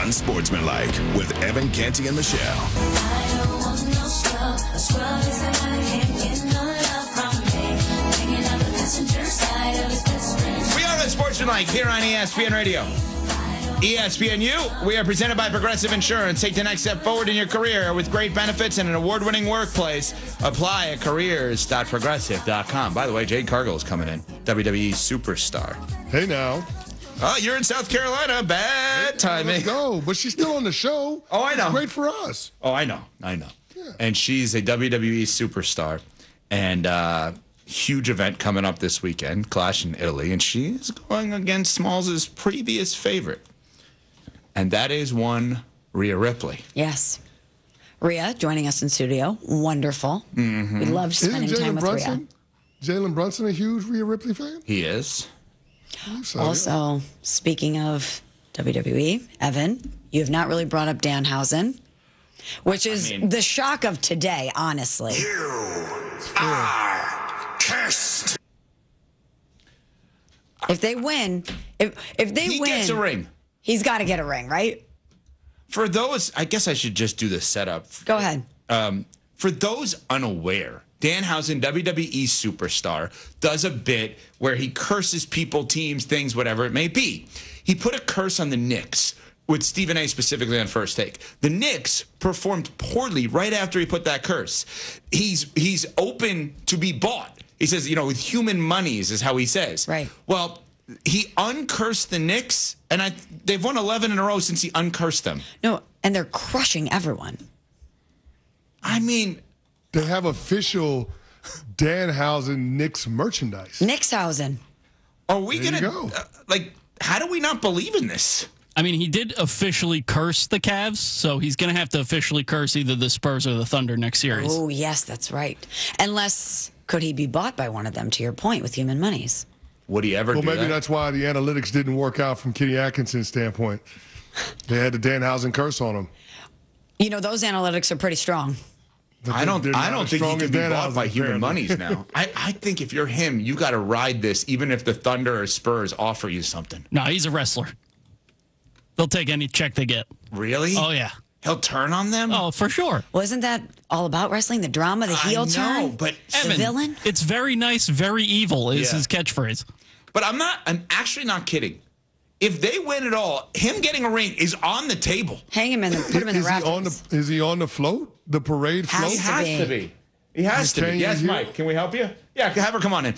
Unsportsmanlike with Evan Canty and Michelle. I don't want no scrub. A scrub is somebody can't get no love from me. Hanging out the passenger side of his best friend. We are Unsportsmanlike here on ESPN Radio. ESPNU, we are presented by Progressive Insurance. Take the next step forward in your career with great benefits and an award-winning workplace. Apply at careers.progressive.com. By the way, Jade Cargill is coming in, WWE superstar. Hey now. Oh, you're in South Carolina. Bad timing. Let's go. But she's still on the show. Oh, I know. It's great for us. Oh, I know. Yeah. And she's a WWE superstar. And huge event coming up this weekend, Clash in Italy. And she's going against Smalls' previous favorite. And that is one Rhea Ripley. Yes. Rhea joining us in studio. Wonderful. Mm-hmm. We loved spending time with Rhea. Jalen Brunson a huge Rhea Ripley fan? He is. Also, speaking of WWE, Evan, you have not really brought up Danhausen, which is the shock of today, honestly. You are cursed. If they win, if they He win, gets a ring. He's got to get a ring, right? For those, I guess I should just do the setup. Go ahead. For those unaware, Danhausen, WWE superstar, does a bit where he curses people, teams, things, whatever it may be. He put a curse on the Knicks, with Stephen A. specifically on First Take. The Knicks performed poorly right after he put that curse. He's open to be bought. He says, with human monies is how he says. Right. Well, he uncursed the Knicks, and they've won 11 in a row since he uncursed them. No, and they're crushing everyone. I mean, They have official Danhausen Knicks merchandise. Nickshausen. are we There going you to, go. how do we not believe in this? I mean, he did officially curse the Cavs, so he's going to have to officially curse either the Spurs or the Thunder next series. Oh, yes, that's right. Unless, could he be bought by one of them, to your point, with human monies? Would he ever Well, do maybe that? that's why the analytics didn't work out from Kenny Atkinson's standpoint. They had the Danhausen curse on them. Those analytics are pretty strong. I don't think he can can be bought by human monies now. I think if you're him, you got to ride this, even if the Thunder or Spurs offer you something. No, he's a wrestler. They'll take any check they get. Really? Oh, yeah. He'll turn on them? Oh, for sure. Well, isn't that all about wrestling? The drama, the heel turn? but the Evan, villain? It's very nice, very evil is Yeah. his catchphrase. But I'm actually not kidding. If they win it all, him getting a ring is on the table. Hang him in put him in the rafters. Is he on the float? The parade float? He has to be. He has to be. Can Yes, you- Mike, can we help you? Yeah, have her come on in.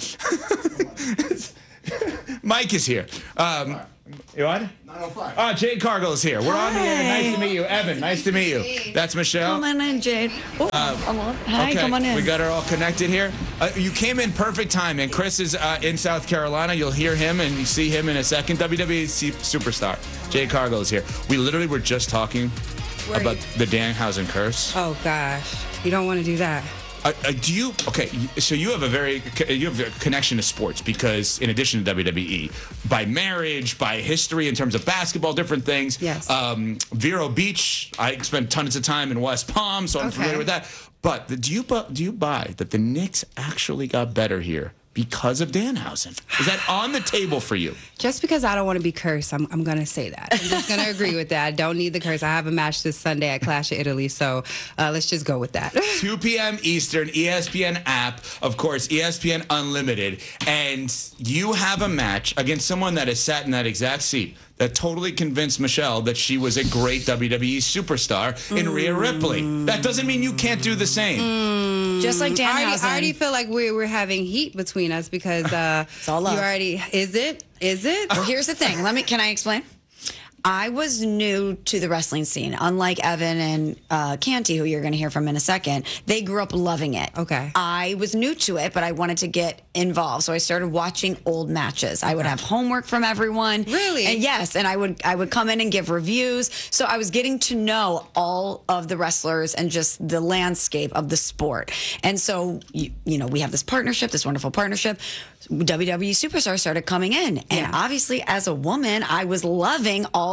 Mike is here. You what? 905. Jade Cargill is here. We're on the air. Nice to meet you. Evan, nice to meet you. That's Michelle. Come on in, Jade. Oh, hi, Okay, come on in. we got her all connected here. You came in perfect time, and Chris is in South Carolina. You'll hear him and you see him in a second. WWE superstar. Jade Cargill is here. We literally were just talking about the Danhausen curse. Oh, gosh. You don't want to do that. So you have a connection to sports because in addition to WWE, by marriage, by history in terms of basketball, different things. Yes. Vero Beach, I spent tons of time in West Palm, so I'm familiar with that. But do you buy that the Knicks actually got better here because of Danhausen? Is that on the table for you? Just because I don't want to be cursed, I'm going to say that. I'm just going to agree with that. I don't need the curse. I have a match this Sunday at Clash of Italy, so let's just go with that. 2 p.m. Eastern, ESPN app, of course, ESPN Unlimited. And you have a match against someone that has sat in that exact seat that totally convinced Michelle that she was a great WWE superstar in Rhea Ripley. That doesn't mean you can't do the same. Just like Danhausen. I already feel like we're having heat between us because it's all love. you already... Is it? Well, here's the thing. Can I explain? I was new to the wrestling scene. Unlike Evan and Canty, who you're going to hear from in a second, they grew up loving it. Okay. I was new to it, but I wanted to get involved, so I started watching old matches. I would have homework from everyone. Really? And yes, and I would come in and give reviews. So I was getting to know all of the wrestlers and just the landscape of the sport. And so, we have this partnership, this wonderful partnership. WWE superstars started coming in. And obviously, as a woman, I was loving all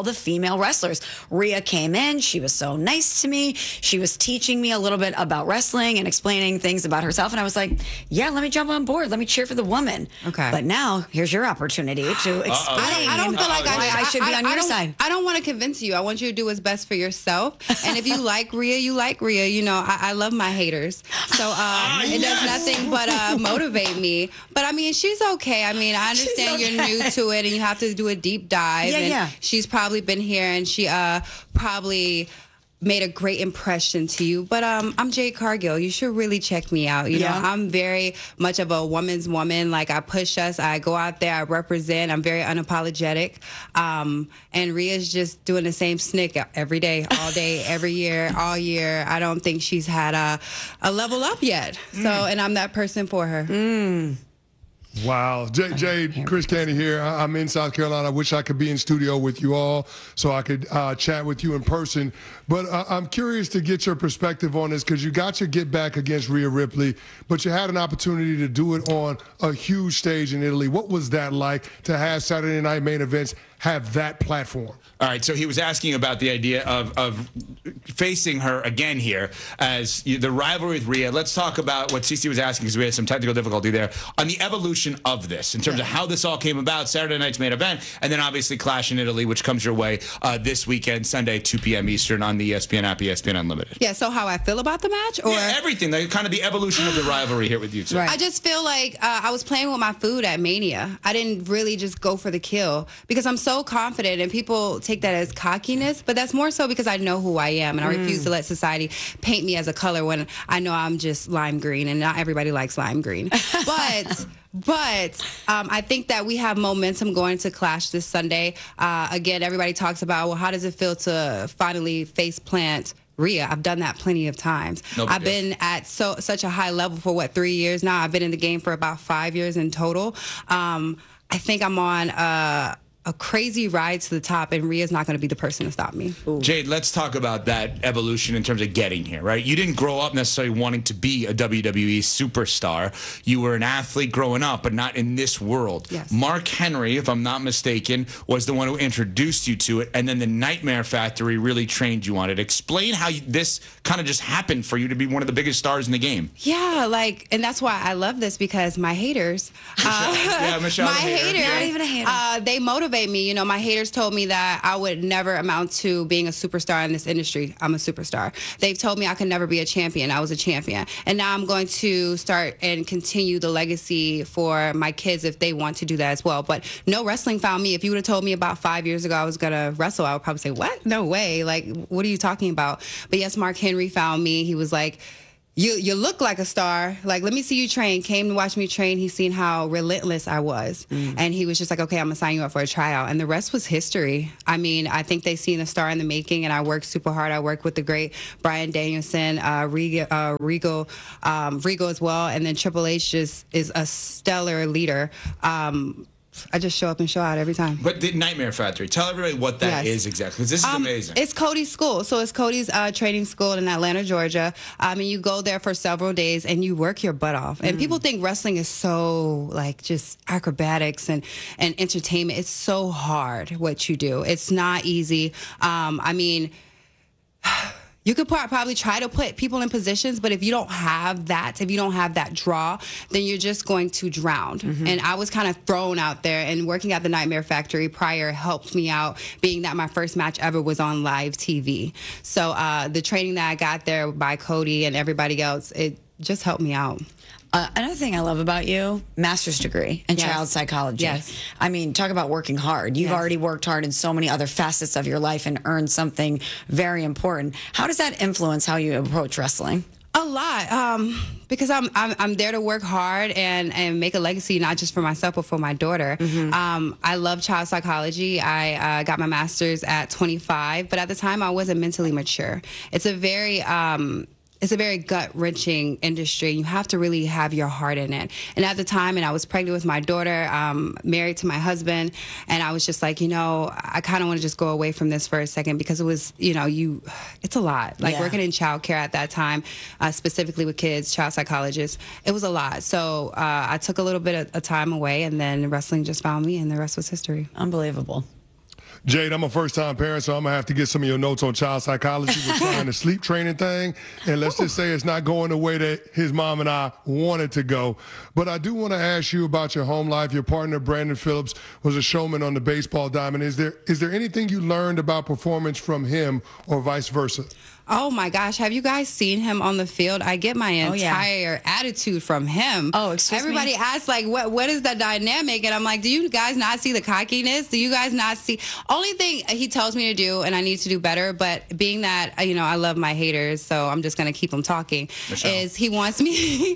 all the female wrestlers. Rhea came in. She was so nice to me. She was teaching me a little bit about wrestling and explaining things about herself. And I was like, yeah, let me jump on board. Let me cheer for the woman. Okay. But now here's your opportunity to explain I don't feel like why I should be on your side. I don't want to convince you. I want you to do what's best for yourself. And if you like Rhea, you like Rhea. You know, I love my haters. So it does nothing but motivate me. But I mean, she's okay. I mean, I understand you're new to it and you have to do a deep dive. Yeah, and yeah. she's probably been here and she probably made a great impression to you. But I'm Jade Cargill. You should really check me out. You know, I'm very much of a woman's woman. Like, I push us. I go out there. I represent. I'm very unapologetic. And Rhea's just doing the same snick every day, all day, every year, all year. I don't think she's had a level up yet. So, and I'm that person for her. Wow. Jade, Chris Candy here. I'm in South Carolina. I wish I could be in studio with you all so I could chat with you in person. But I'm curious to get your perspective on this because you got your get back against Rhea Ripley, but you had an opportunity to do it on a huge stage in Italy. What was that like to have Saturday Night Main Events have that platform? All right, so he was asking about the idea of facing her again here as the rivalry with Rhea. Let's talk about what Cece was asking because we had some technical difficulty there on the evolution of this in terms of how this all came about, Saturday night's main event, and then obviously Clash in Italy, which comes your way this weekend, Sunday, 2 p.m. Eastern on the ESPN app, ESPN Unlimited. Yeah, so how I feel about the match? Or Yeah, everything, like, kind of the evolution of the rivalry here with you two. Right. I just feel like I was playing with my food at Mania. I didn't really just go for the kill because I'm so confident and people take that as cockiness, but that's more so because I know who I am and I refuse to let society paint me as a color when I know I'm just lime green and not everybody likes lime green. But I think that we have momentum going to Clash this Sunday. Again, everybody talks about, well, how does it feel to finally face plant Rhea? I've done that plenty of times. I've been at such a high level for 3 years now. I've been in the game for about 5 years in total. I think I'm on a crazy ride to the top, and Rhea's not going to be the person to stop me. Jade, let's talk about that evolution in terms of getting here, right? You didn't grow up necessarily wanting to be a WWE superstar. You were an athlete growing up, but not in this world. Yes. Mark Henry, if I'm not mistaken, was the one who introduced you to it, and then the Nightmare Factory really trained you on it. Explain how this kind of just happened for you to be one of the biggest stars in the game. Yeah, and that's why I love this because my haters, Michelle, my the hater. haters, Not even a hater. they motivate me. You know, my haters told me that I would never amount to being a superstar in this industry. I'm a superstar. They've told me I could never be a champion. I was a champion. And now I'm going to start and continue the legacy for my kids if they want to do that as well. But no wrestling found me. If you would have told me about 5 years ago I was going to wrestle, I would probably say, what? No way. Like, what are you talking about? But yes, Mark Henry found me. He was like, You look like a star. Like, let me see you train. Came to watch me train. He's seen how relentless I was. And he was just like, okay, I'm going to sign you up for a tryout. And the rest was history. I mean, I think they seen a star in the making, and I worked super hard. I worked with the great Bryan Danielson, Regal as well. And then Triple H just is a stellar leader. I just show up and show out every time. But the Nightmare Factory, tell everybody what that is exactly, because this is amazing. It's Cody's school. So it's Cody's training school in Atlanta, Georgia. And you go there for several days and you work your butt off. And people think wrestling is so like just acrobatics and entertainment. It's so hard what you do. It's not easy. I mean, you could probably try to put people in positions, but if you don't have that draw, then you're just going to drown. And I was kind of thrown out there, and working at the Nightmare Factory prior helped me out, being that my first match ever was on live TV. So the training that I got there by Cody and everybody else, it just helped me out. Another thing I love about you, master's degree in child psychology. Yes. I mean, talk about working hard. You've already worked hard in so many other facets of your life and earned something very important. How does that influence how you approach wrestling? A lot, because I'm there to work hard and make a legacy, not just for myself, but for my daughter. I love child psychology. I got my master's at 25, but at the time I wasn't mentally mature. It's a very gut-wrenching industry. You have to really have your heart in it. And at the time, and I was pregnant with my daughter, married to my husband, and I was just like, I kind of want to just go away from this for a second because it was, it's a lot. Like working in childcare at that time, specifically with kids, child psychologists, it was a lot. So I took a little bit of time away, and then wrestling just found me, and the rest was history. Unbelievable. Jade, I'm a first-time parent, so I'm going to have to get some of your notes on child psychology. We're trying the sleep training thing, and let's just say it's not going the way that his mom and I wanted to go. But I do want to ask you about your home life. Your partner, Brandon Phillips, was a showman on the baseball diamond. Is there anything you learned about performance from him or vice versa? Oh my gosh, have you guys seen him on the field? I get my entire attitude from him. Oh, excuse me? Everybody asks, like, what is that dynamic? And I'm like, do you guys not see the cockiness? Do you guys not see? Only thing he tells me to do, and I need to do better, but being that, I love my haters, so I'm just going to keep them talking, is he wants me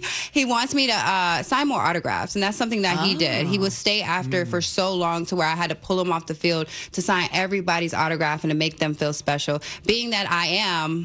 to sign more autographs. And that's something that he did. He would stay after for so long to where I had to pull him off the field to sign everybody's autograph and to make them feel special. Being that I am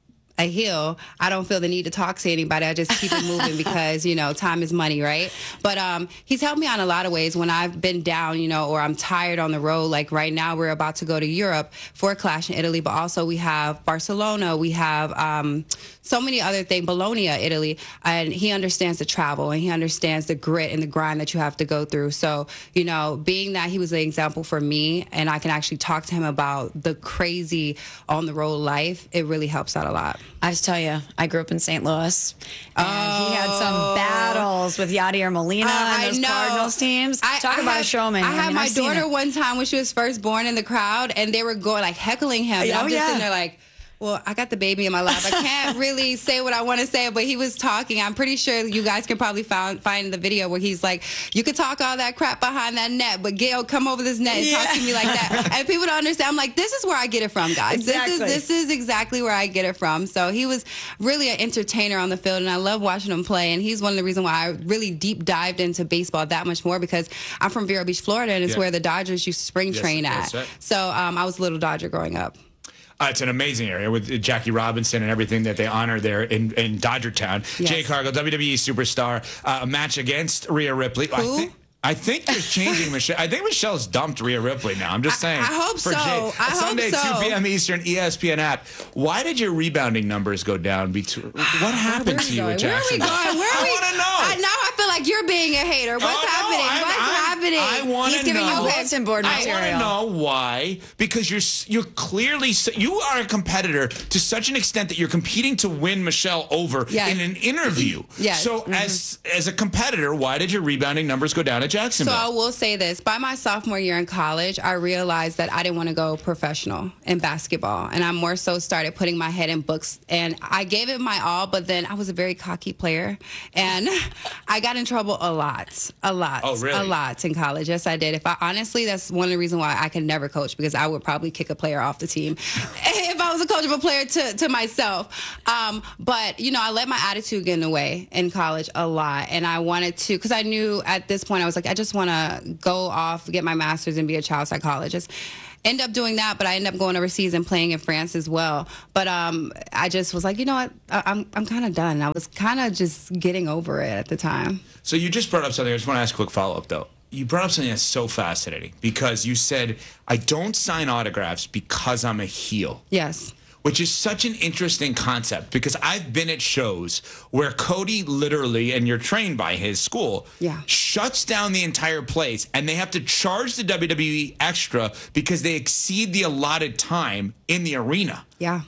a heel, I don't feel the need to talk to anybody. I just keep it moving because, time is money, right? But he's helped me out in a lot of ways when I've been down, or I'm tired on the road. Like right now, we're about to go to Europe for a Clash in Italy, but also we have Barcelona. We have so many other things, Bologna, Italy. And he understands the travel and he understands the grit and the grind that you have to go through. So, being that he was an example for me and I can actually talk to him about the crazy on the road life, it really helps out a lot. I just tell you, I grew up in St. Louis, and he had some battles with Yadier Molina and those Cardinals teams. Talk about a showman. I had my I've seen daughter it. one time when she was first born in the crowd, and they were going like heckling him. And I'm just sitting there like, well, I got the baby in my lap. I can't really say what I want to say, but he was talking. I'm pretty sure you guys can probably find the video where he's like, you could talk all that crap behind that net, but Gail, come over this net and talk to me like that. And people don't understand. I'm like, this is where I get it from, guys. Exactly. This is exactly where I get it from. So he was really an entertainer on the field, and I love watching him play. And he's one of the reasons why I really deep dived into baseball that much more, because I'm from Vero Beach, Florida, and it's where the Dodgers used to spring train at. Right. So I was a little Dodger growing up. It's an amazing area with Jackie Robinson and everything that they honor there in Dodger Town. Yes. Jade Cargill, WWE superstar, a match against Rhea Ripley. Who? I think they're changing Michelle. I think Michelle's dumped Rhea Ripley now. I'm just saying. I hope so. I Sunday, hope so. 2 p.m. Eastern, ESPN app. Why did your rebounding numbers go down? What happened to you at Jackson? Where are we going? Where are we? I want to know. Now I feel like you're being a hater. What's happening? What's happening? I want to know. He's giving you bulletin board I material. want to know why. Because you're clearly you are a competitor to such an extent that you're competing to win Michelle over in an interview. Yes. So as a competitor, why did your rebounding numbers go down at Jacksonville? So I will say this. By my sophomore year in college, I realized that I didn't want to go professional in basketball. And I more so started putting my head in books. And I gave it my all, but then I was a very cocky player. And I got in trouble a lot. Oh, really? A lot in college. Yes, I did. Honestly, that's one of the reasons why I can never coach, because I would probably kick a player off the team if I was a coach of a player to myself. But, I let my attitude get in the way in college a lot. And I wanted to, because I knew at this point, I was like, I just want to go off, get my master's, and be a child psychologist. End up doing that, but I ended up going overseas and playing in France as well. But I just was like, you know what? I'm kind of done. I was kind of just getting over it at the time. So you just brought up something. I just want to ask a quick follow-up, though. You brought up something that's so fascinating, because you said, I don't sign autographs because I'm a heel. Yes. Which is such an interesting concept, because I've been at shows where Cody literally, and you're trained by his school, shuts down the entire place, and they have to charge the WWE extra because they exceed the allotted time in the arena. Yeah.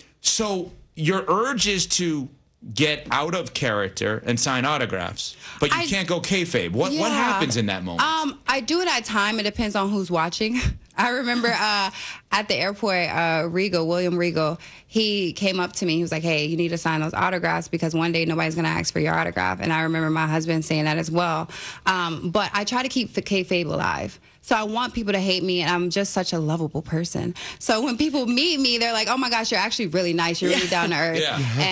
So your urge is to get out of character and sign autographs, but you can't go kayfabe. What happens in that moment? I do it at time. It depends on who's watching. I remember at the airport, William Regal, he came up to me. He was like, hey, you need to sign those autographs because one day nobody's going to ask for your autograph. And I remember my husband saying that as well. But I try to keep the kayfabe alive. So I want people to hate me, and I'm just such a lovable person. So when people meet me, they're like, oh, my gosh, you're actually really nice. You're really down to earth.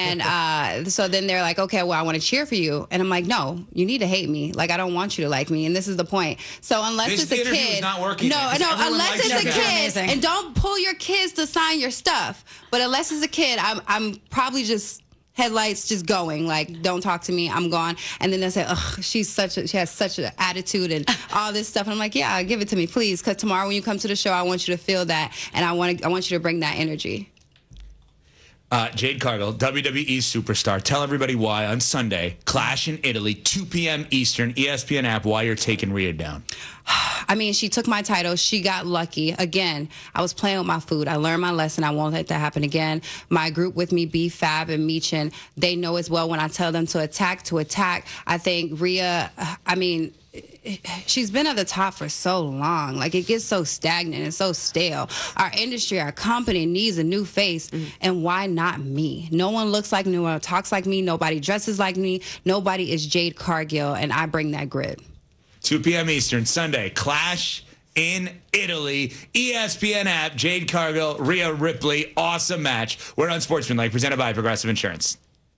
And so then they're like, okay, well, I want to cheer for you. And I'm like, no, you need to hate me. Like, I don't want you to like me. And this is the point. So unless it's a kid. Not working unless it's a kid. Amazing. And don't pull your kids to sign your stuff. But unless it's a kid, I'm probably just headlights just going, like, don't talk to me, I'm gone. And then they say, ugh, she has such an attitude and all this stuff. And I'm like, yeah, give it to me, please, because tomorrow when you come to the show, I want you to feel that, and I want you to bring that energy. Jade Cargill, WWE superstar. Tell everybody why on Sunday, Clash in Italy, 2 p.m. Eastern, ESPN app, why you're taking Rhea down. I mean, she took my title. She got lucky. Again, I was playing with my food. I learned my lesson. I won't let that happen again. My group with me, B, Fab, and Meechin, they know as well when I tell them to attack. I think Rhea, I mean, she's been at the top for so long. Like, it gets so stagnant and so stale. Our industry, our company needs a new face, and why not me? No one looks like me, no one talks like me, nobody dresses like me, nobody is Jade Cargill, and I bring that grit. 2 p.m. Eastern, Sunday, Clash in Italy. ESPN app, Jade Cargill, Rhea Ripley. Awesome match. We're on Sportsmanlike, presented by Progressive Insurance.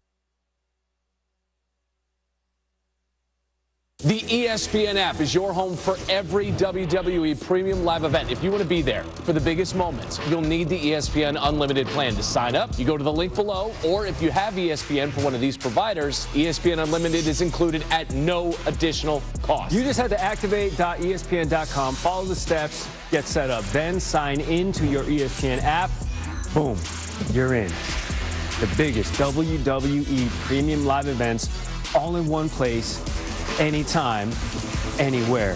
The ESPN app is your home for every WWE premium live event. If you want to be there for the biggest moments, you'll need the ESPN Unlimited plan. To sign up, you go to the link below, or if you have ESPN for one of these providers, ESPN Unlimited is included at no additional cost. You just head to activate.espn.com, follow the steps, get set up, then sign into your ESPN app. Boom, you're in. The biggest WWE premium live events all in one place, anytime, anywhere.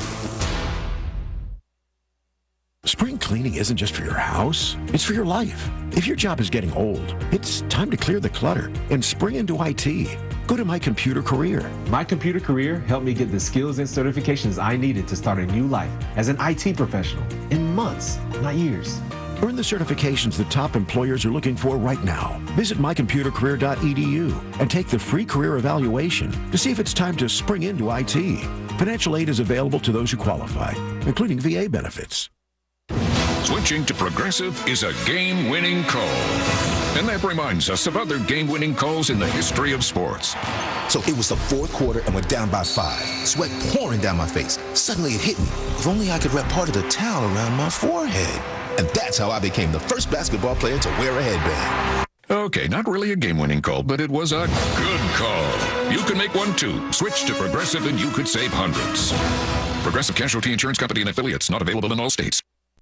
Spring cleaning isn't just for your house, it's for your life. If your job is getting old, it's time to clear the clutter and spring into IT. Go to My Computer Career. My Computer Career helped me get the skills and certifications I needed to start a new life as an IT professional in months, not years. Earn the certifications that top employers are looking for right now. Visit mycomputercareer.edu and take the free career evaluation to see if it's time to spring into IT. Financial aid is available to those who qualify, including VA benefits. Switching to Progressive is a game-winning call. And that reminds us of other game-winning calls in the history of sports. So it was the fourth quarter and we're down by 5. Sweat pouring down my face. Suddenly it hit me. If only I could wrap part of the towel around my forehead. And that's how I became the first basketball player to wear a headband. Okay, not really a game-winning call, but it was a good call. You can make one too. Switch to Progressive and you could save hundreds. Progressive Casualty Insurance Company and affiliates, not available in all states.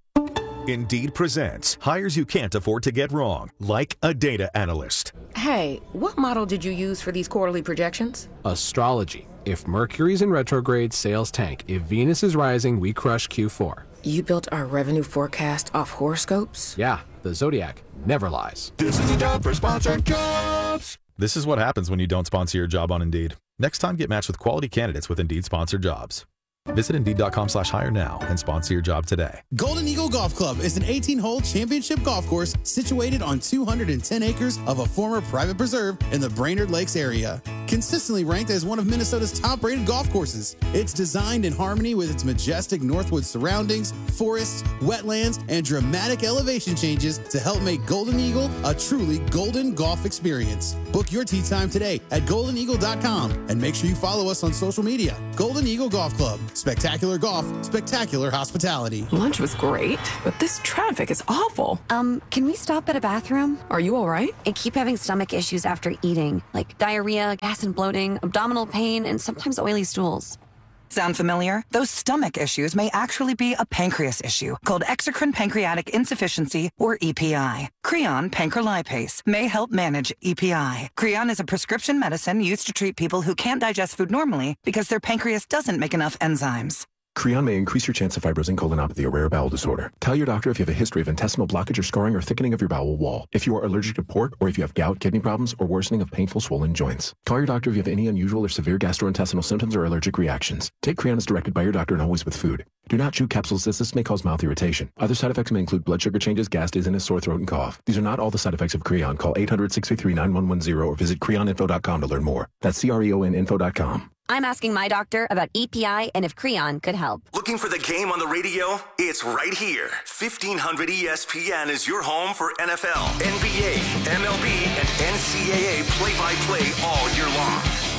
Indeed presents hires you can't afford to get wrong, like a data analyst. Hey, what model did you use for these quarterly projections? Astrology. If Mercury's in retrograde, sales tank. If Venus is rising, we crush Q4. You built our revenue forecast off horoscopes? Yeah, the Zodiac never lies. This is a job for sponsored jobs. This is what happens when you don't sponsor your job on Indeed. Next time, get matched with quality candidates with Indeed sponsored jobs. Visit Indeed.com/hire now and sponsor your job today. Golden Eagle Golf Club is an 18-hole championship golf course situated on 210 acres of a former private preserve in the Brainerd Lakes area. Consistently ranked as one of Minnesota's top-rated golf courses, it's designed in harmony with its majestic Northwood surroundings, forests, wetlands, and dramatic elevation changes to help make Golden Eagle a truly golden golf experience. Book your tee time today at goldeneagle.com and make sure you follow us on social media. Golden Eagle Golf Club. Spectacular golf, spectacular hospitality. Lunch was great, but this traffic is awful. Can we stop at a bathroom? Are you all right? I keep having stomach issues after eating, like diarrhea, gas and bloating, abdominal pain, and sometimes oily stools. Sound familiar? Those stomach issues may actually be a pancreas issue called exocrine pancreatic insufficiency, or EPI. Creon pancrelipase may help manage EPI. Creon is a prescription medicine used to treat people who can't digest food normally because their pancreas doesn't make enough enzymes. Creon may increase your chance of fibrosing colonopathy or rare bowel disorder. Tell your doctor if you have a history of intestinal blockage or scarring or thickening of your bowel wall, if you are allergic to pork, or if you have gout, kidney problems, or worsening of painful swollen joints. Call your doctor if you have any unusual or severe gastrointestinal symptoms or allergic reactions. Take Creon as directed by your doctor and always with food. Do not chew capsules as this may cause mouth irritation. Other side effects may include blood sugar changes, gas, dizziness, sore throat, and cough. These are not all the side effects of Creon. Call 800-633-9110 or visit creoninfo.com to learn more. That's CREONinfo.com. I'm asking my doctor about EPI and if Creon could help. Looking for the game on the radio? It's right here. 1500 ESPN is your home for NFL, NBA, MLB, and NCAA play-by-play all year long.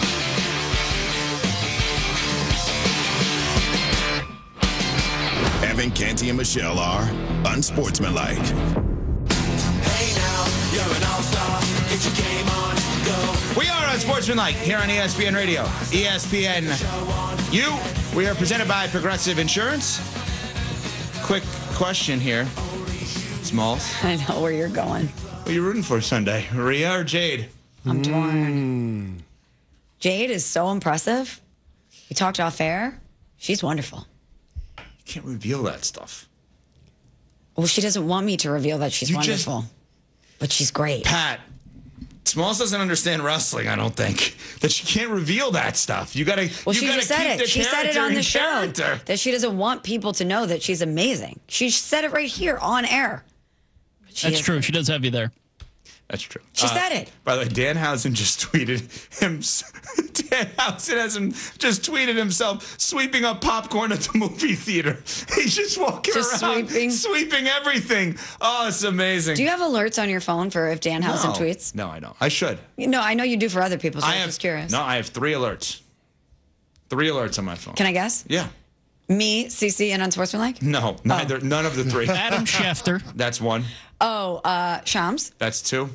Evan Canty and Michelle are unsportsmanlike. Hey now, you're an all-star. Get your game on, go. We are Unsportsmanlike here on ESPN Radio. ESPN We are presented by Progressive Insurance. Quick question here. Smalls. I know where you're going. What are you rooting for Sunday? Rhea or Jade? I'm torn. Jade is so impressive. We talked off air. She's wonderful. can't reveal that stuff. Well, she doesn't want me to reveal that she's wonderful. But she's great. Pat, Smalls doesn't understand wrestling, I don't think. That she can't reveal that stuff. You gotta Well, she just said it. She said it on the show character. that she doesn't want people to know that she's amazing. She said it right here on air. That's true. She does have you there. That's true. She said it. By the way, Danhausen just tweeted him. Danhausen has him just tweeted himself sweeping up popcorn at the movie theater. He's just walking around sweeping everything. Oh, it's amazing. Do you have alerts on your phone for if Danhausen tweets? No, I don't. I should. No, I know you do for other people, so I'm just curious. No, I have 3 alerts. 3 alerts on my phone. Can I guess? Yeah. Me, CC, and Unsportsmanlike? No, neither. None of the 3. Adam Schefter. That's 1. Oh, Shams? That's 2.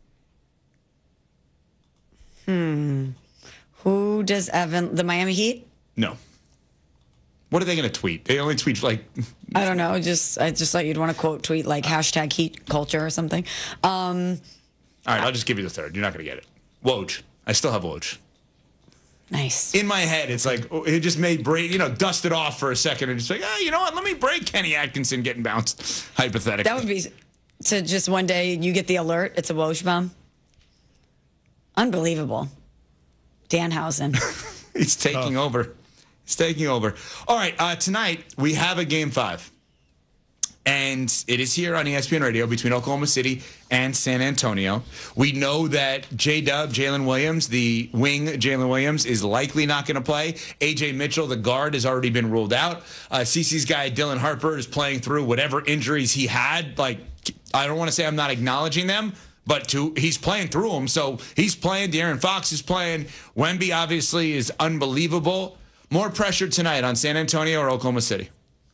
Who does Evan, the Miami Heat? No. What are they going to tweet? They only tweet like... I don't know. I just thought you'd want to quote tweet like hashtag heat culture or something. All right, I'll just give you the 3rd. You're not going to get it. Woj. I still have Woj. Nice. In my head, it's like, it just made dust it off for a second and just like, you know what? Let me break Kenny Atkinson getting bounced, hypothetically. That would be to just one day you get the alert. It's a Woj bomb. Unbelievable. Danhausen. He's taking over. He's taking over. All right, tonight we have a Game 5. And it is here on ESPN Radio between Oklahoma City and San Antonio. We know that Jalen Williams, the wing Jalen Williams, is likely not going to play. A.J. Mitchell, the guard, has already been ruled out. CC's guy, Dylan Harper, is playing through whatever injuries he had. Like, I don't want to say I'm not acknowledging them, but he's playing through them. So he's playing. De'Aaron Fox is playing. Wemby, obviously, is unbelievable. More pressure tonight on San Antonio or Oklahoma City?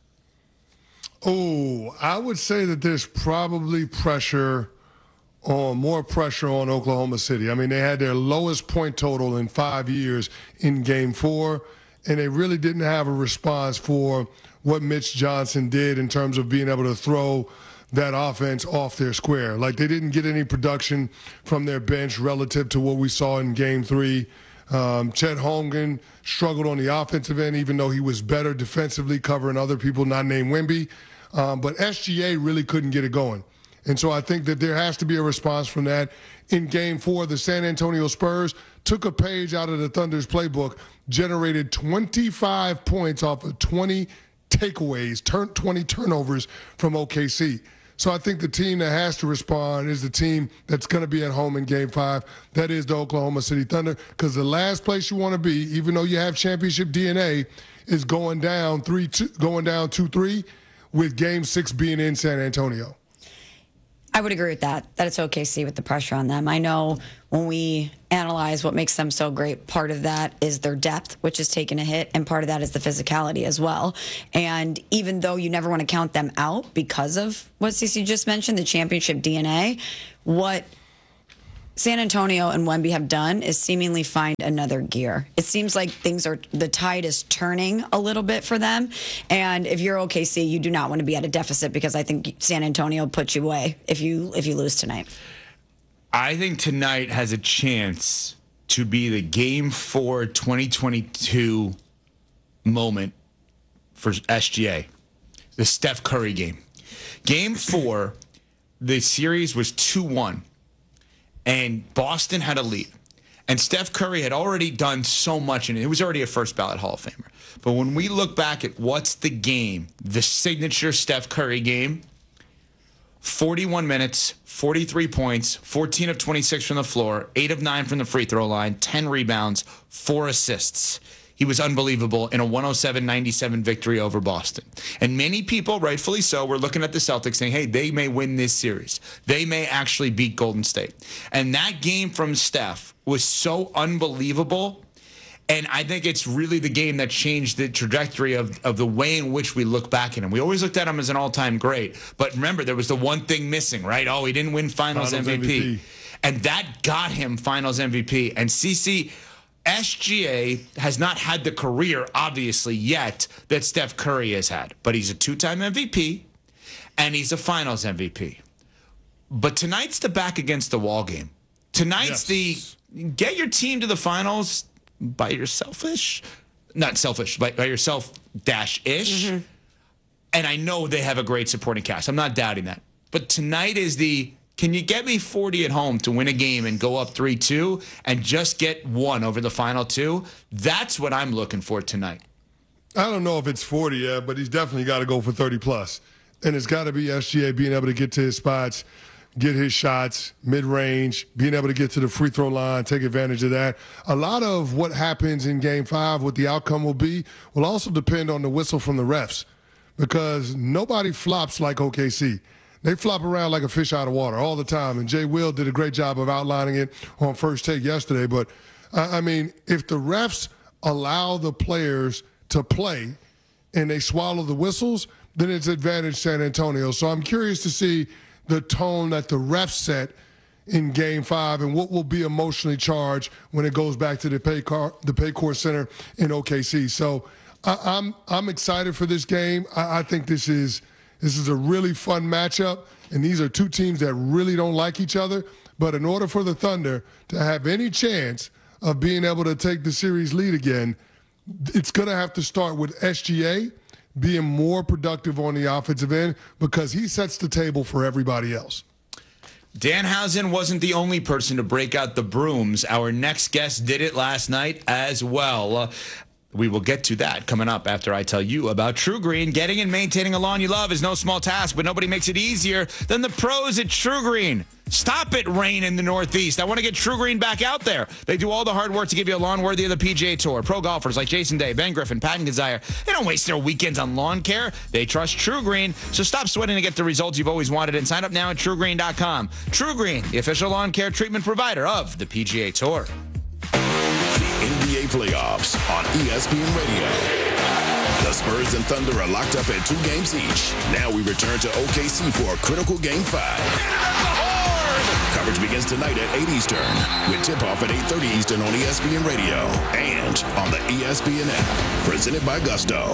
Oh, I would say that there's probably more pressure on Oklahoma City. I mean, they had their lowest point total in 5 years in Game 4, and they really didn't have a response for what Mitch Johnson did in terms of being able to throw that offense off their square. Like, they didn't get any production from their bench relative to what we saw in Game 3. Chet Holmgren struggled on the offensive end, even though he was better defensively covering other people not named Wemby. But SGA really couldn't get it going. And so I think that there has to be a response from that. In Game 4, the San Antonio Spurs took a page out of the Thunder's playbook, generated 25 points off of 20 takeaways, 20 turnovers from OKC. So I think the team that has to respond is the team that's going to be at home in Game 5. That is the Oklahoma City Thunder, because the last place you want to be, even though you have championship DNA, is going down 2-3 with Game 6 being in San Antonio. I would agree with that it's OKC with the pressure on them. I know when we analyze what makes them so great, part of that is their depth, which has taken a hit, and part of that is the physicality as well. And even though you never want to count them out because of what CC just mentioned, the championship DNA, what San Antonio and Wemby have done is seemingly find another gear. It seems like the tide is turning a little bit for them. And if you're OKC, you do not want to be at a deficit, because I think San Antonio puts you away if you lose tonight. I think tonight has a chance to be the Game 4 2022 moment for SGA, the Steph Curry game. Game 4, the series was 2-1. And Boston had a lead. And Steph Curry had already done so much, and it was already a first ballot Hall of Famer. But when we look back at what's the game, the signature Steph Curry game, 41 minutes, 43 points, 14 of 26 from the floor, 8 of 9 from the free throw line, 10 rebounds, 4 assists. He was unbelievable in a 107-97 victory over Boston. And many people, rightfully so, were looking at the Celtics saying, hey, they may win this series. They may actually beat Golden State. And that game from Steph was so unbelievable. And I think it's really the game that changed the trajectory of the way in which we look back at him. We always looked at him as an all-time great. But remember, there was the one thing missing, right? Oh, he didn't win Finals MVP. And that got him Finals MVP. And SGA has not had the career, obviously, yet that Steph Curry has had. But he's a 2-time MVP, and he's a Finals MVP. But tonight's the back against the wall game. Tonight's the get your team to the Finals by yourself-ish. Not selfish, but by yourself-ish. And I know they have a great supporting cast. I'm not doubting that. But tonight is can you get me 40 at home to win a game and go up 3-2 and just get one over the final two? That's what I'm looking for tonight. I don't know if it's 40 yet, but he's definitely got to go for 30+. And it's got to be SGA being able to get to his spots, get his shots, mid-range, being able to get to the free throw line, take advantage of that. A lot of what happens in Game 5, what the outcome will be, will also depend on the whistle from the refs, because nobody flops like OKC. They flop around like a fish out of water all the time, and Jay Will did a great job of outlining it on First Take yesterday. But, I mean, if the refs allow the players to play and they swallow the whistles, then it's advantage San Antonio. So I'm curious to see the tone that the refs set in Game 5 and what will be emotionally charged when it goes back to the Paycor Center in OKC. So I'm excited for this game. I think this is a really fun matchup, and these are two teams that really don't like each other. But in order for the Thunder to have any chance of being able to take the series lead again, it's going to have to start with SGA being more productive on the offensive end, because he sets the table for everybody else. Danhausen wasn't the only person to break out the brooms. Our next guest did it last night as well. We will get to that coming up after I tell you about True Green. Getting and maintaining a lawn you love is no small task, but nobody makes it easier than the pros at True Green. Stop it, rain in the Northeast. I want to get True Green back out there. They do all the hard work to give you a lawn worthy of the PGA Tour. Pro golfers like Jason Day, Ben Griffin, Patton Desire, they don't waste their weekends on lawn care. They trust True Green. So stop sweating to get the results you've always wanted and sign up now at TrueGreen.com. True Green, the official lawn care treatment provider of the PGA Tour. NBA playoffs on ESPN Radio. The Spurs and Thunder are locked up at 2 games each. Now we return to OKC for a critical Game 5. Coverage begins tonight at 8 Eastern with tip-off at 8:30 Eastern on ESPN Radio and on the ESPN app. Presented by Gusto.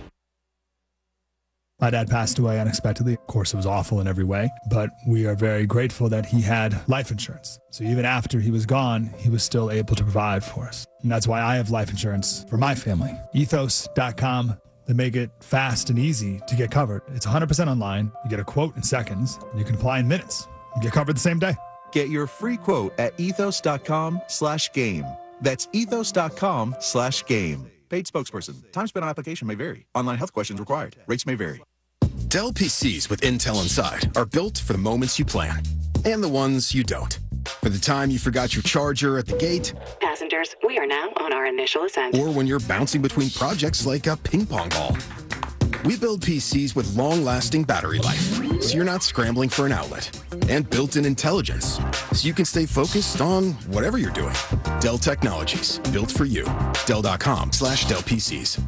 My dad passed away unexpectedly. Of course, it was awful in every way, but we are very grateful that he had life insurance. So even after he was gone, he was still able to provide for us. And that's why I have life insurance for my family. Ethos.com. They make it fast and easy to get covered. It's 100% online. You get a quote in seconds, and you can apply in minutes. You get covered the same day. Get your free quote at ethos.com/game. That's ethos.com/game. Paid spokesperson. Time spent on application may vary. Online health questions required. Rates may vary. Dell PCs with Intel inside are built for the moments you plan and the ones you don't. For the time you forgot your charger at the gate. Passengers, we are now on our initial ascent. Or when you're bouncing between projects like a ping pong ball. We build PCs with long-lasting battery life, so you're not scrambling for an outlet. And built-in intelligence, so you can stay focused on whatever you're doing. Dell Technologies, built for you. Dell.com/Dell PCs.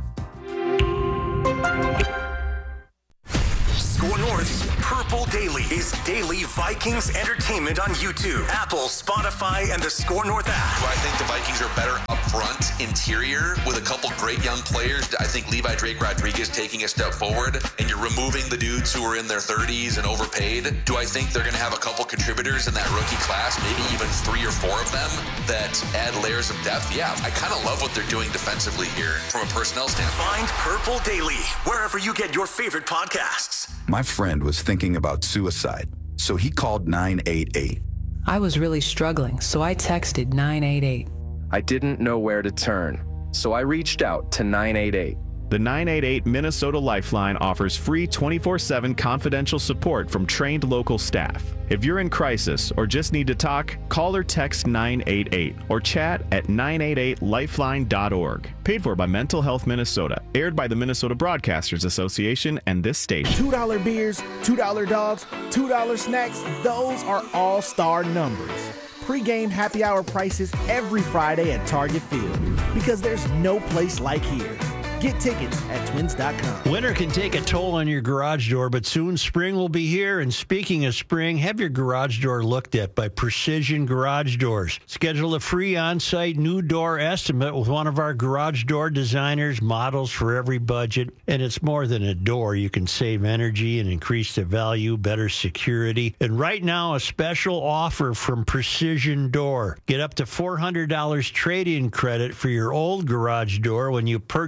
Score North's Purple Daily is daily Vikings entertainment on YouTube, Apple, Spotify, and the Score North app. I think the Vikings are better up front, interior, with a couple great young players. I think Levi Drake Rodriguez taking a step forward, and you're removing the dudes who are in their 30s and overpaid. Do I think they're going to have a couple contributors in that rookie class, maybe even 3 or 4 of them, that add layers of depth? Yeah, I kind of love what they're doing defensively here from a personnel standpoint. Find Purple Daily wherever you get your favorite podcasts. My friend was thinking about suicide, so he called 988. I was really struggling, so I texted 988. I didn't know where to turn, so I reached out to 988. The 988 Minnesota Lifeline offers free 24/7 confidential support from trained local staff. If you're in crisis or just need to talk, call or text 988 or chat at 988lifeline.org. Paid for by Mental Health Minnesota. Aired by the Minnesota Broadcasters Association and this station. $2 beers, $2 dogs, $2 snacks, those are all-star numbers. Pre-game happy hour prices every Friday at Target Field, because there's no place like here. Get tickets at twins.com. Winter can take a toll on your garage door, but soon spring will be here. And speaking of spring, have your garage door looked at by Precision Garage Doors. Schedule a free on-site new door estimate with one of our garage door designers, models for every budget. And it's more than a door. You can save energy and increase the value, better security. And right now, a special offer from Precision Door. Get up to $400 trade-in credit for your old garage door when you purchase a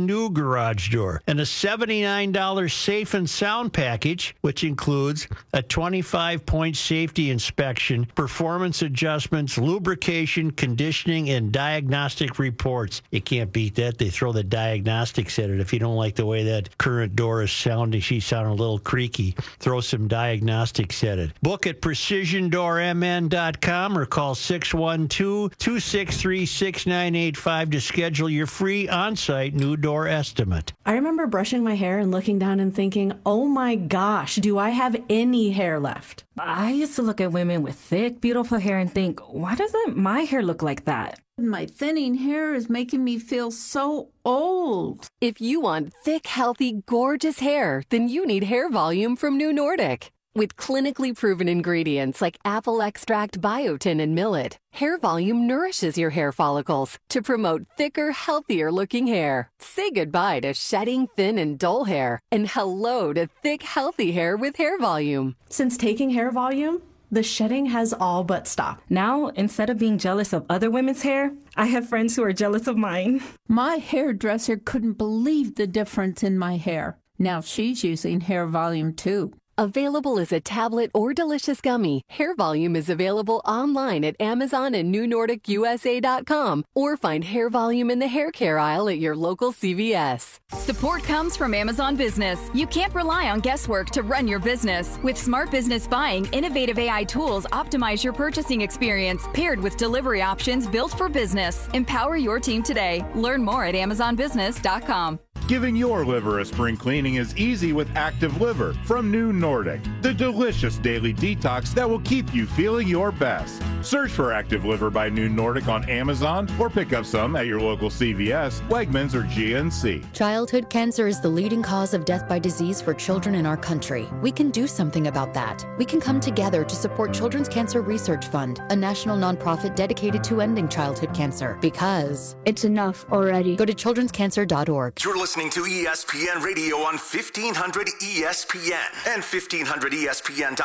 new garage door. And a $79 safe and sound package, which includes a 25-point safety inspection, performance adjustments, lubrication, conditioning, and diagnostic reports. You can't beat that. They throw the diagnostics at it. If you don't like the way that current door is sounding, she's sounding a little creaky, throw some diagnostics at it. Book at precisiondoormn.com or call 612-263-6985 to schedule your free on-site new door estimate. I remember brushing my hair and looking down and thinking, oh my gosh, do I have any hair left? I used to look at women with thick, beautiful hair and think, why doesn't my hair look like that? My thinning hair is making me feel so old. If you want thick, healthy, gorgeous hair, then you need Hair Volume from New Nordic. With clinically proven ingredients like apple extract, biotin, and millet, Hair Volume nourishes your hair follicles to promote thicker, healthier-looking hair. Say goodbye to shedding, thin, and dull hair, and hello to thick, healthy hair with Hair Volume. Since taking Hair Volume, the shedding has all but stopped. Now, instead of being jealous of other women's hair, I have friends who are jealous of mine. My hairdresser couldn't believe the difference in my hair. Now she's using Hair Volume too. Available as a tablet or delicious gummy, Hair Volume is available online at Amazon and NewNordicUSA.com, or find Hair Volume in the hair care aisle at your local CVS. Support comes from Amazon Business. You can't rely on guesswork to run your business. With Smart Business Buying, innovative AI tools optimize your purchasing experience, paired with delivery options built for business. Empower your team today. Learn more at AmazonBusiness.com. Giving your liver a spring cleaning is easy with Active Liver from New Nordic, the delicious daily detox that will keep you feeling your best. Search for Active Liver by New Nordic on Amazon or pick up some at your local CVS, Wegmans, or GNC. Childhood cancer is the leading cause of death by disease for children in our country. We can do something about that. We can come together to support Children's Cancer Research Fund, a national nonprofit dedicated to ending childhood cancer. Because it's enough already. Go to childrenscancer.org. You're listening to ESPN Radio on 1500 ESPN and 1500ESPN.com.